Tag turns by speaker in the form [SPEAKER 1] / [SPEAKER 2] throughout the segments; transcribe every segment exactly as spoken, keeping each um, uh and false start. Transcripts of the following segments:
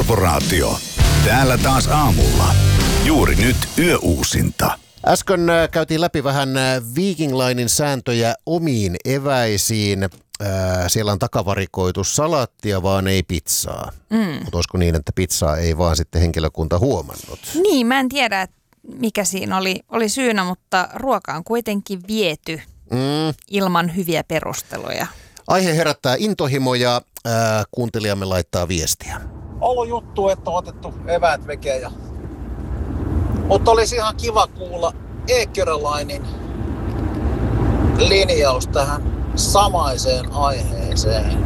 [SPEAKER 1] Korporaatio. Täällä taas aamulla. Juuri nyt yöuusinta.
[SPEAKER 2] Äsken käytiin läpi vähän Viking Linen sääntöjä omiin eväisiin. Siellä on takavarikoitu salaattia, vaan ei pizzaa. Mm. Mutta olisiko niin, että pizzaa ei vaan sitten henkilökunta huomannut?
[SPEAKER 3] Niin, mä en tiedä, mikä siinä oli, oli syynä, mutta ruoka on kuitenkin viety mm. ilman hyviä perusteluja.
[SPEAKER 2] Aihe herättää intohimoja. Ää, kuuntelijamme laittaa viestiä.
[SPEAKER 4] Ollut juttu, että on otettu eväät vekeen. Ja... Mutta olisi ihan kiva kuulla Eckerölainin linjaus tähän samaiseen aiheeseen.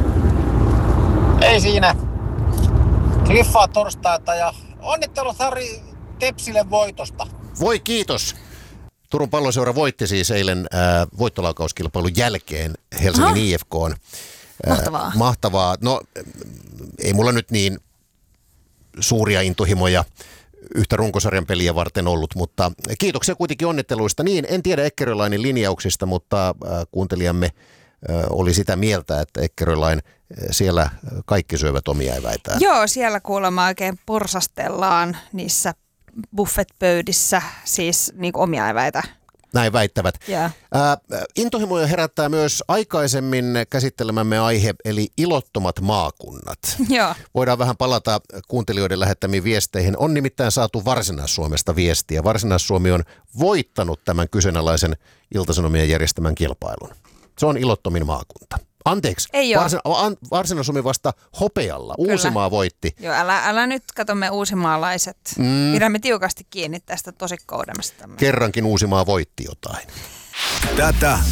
[SPEAKER 4] Ei siinä. Kliffaa torstaita ja onnittelut Harri Tepsille voitosta.
[SPEAKER 2] Voi kiitos. Turun Palloseura voitti siis eilen äh, voittolaukauskilpailun jälkeen Helsingin Aha. I F K:n. Äh,
[SPEAKER 3] mahtavaa.
[SPEAKER 2] Mahtavaa. No ei mulla nyt niin suuria intohimoja yhtä runkosarjan peliä varten ollut, mutta kiitoksia kuitenkin onnitteluista. Niin, en tiedä Eckerölainin linjauksista, mutta äh, kuuntelijamme äh, oli sitä mieltä, että Eckerölain äh, siellä kaikki syövät omia eväitään.
[SPEAKER 3] Joo, siellä kuulemma oikein porsastellaan niissä buffetpöydissä, siis niin kuin omia eväitä.
[SPEAKER 2] Näin väittävät.
[SPEAKER 3] Yeah.
[SPEAKER 2] Äh, intohimoja herättää myös aikaisemmin käsittelemämme aihe, eli ilottomat maakunnat.
[SPEAKER 3] Joo.
[SPEAKER 2] Voidaan vähän palata kuuntelijoiden lähettämiin viesteihin. On nimittäin saatu Varsinais-Suomesta viestiä. Varsinais-Suomi on voittanut tämän kyseenalaisen Ilta-Sanomien järjestämän kilpailun. Se on ilottomin maakunta. Anteeksi, Varsin, Varsinais-Suomi vasta hopealla. Kyllä. Uusimaa voitti.
[SPEAKER 3] Joo, älä, älä nyt kato me uusimaalaiset. Mm. Pidämme tiukasti kiinni tästä tosikkoudesta.
[SPEAKER 2] Kerrankin Uusimaa voitti jotain.
[SPEAKER 1] Tätä